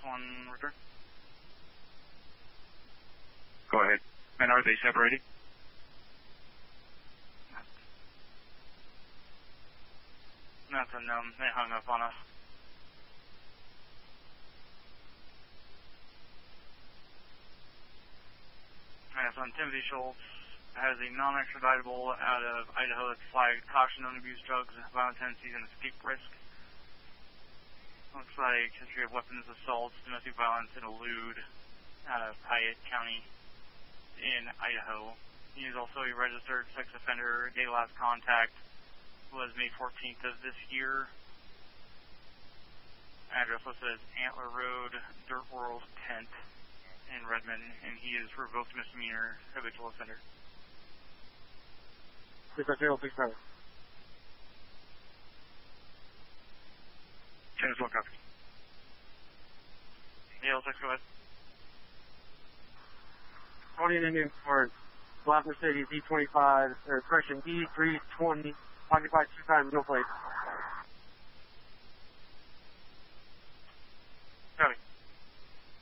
1, return. Go ahead. And are they separated? That's unknown. They hung up on us. On Timothy Schultz has a non-extraditable out of Idaho that's flagged caution on abuse drugs, violent tendencies, and escape risk. Looks like history of weapons assaults, domestic violence, and elude out of Piatt County in Idaho. He is also a registered sex offender. Day last contact was May 14th of this year. Address listed as Antler Road, Dirt World Tent in Redmond, and he is revoked misdemeanor habitual offender. 65067. 10-1 copy. Yale 6, go ahead. Audion Indian Ford, Black Mercedes E25, or correction, E320, occupied 2 times, no plate.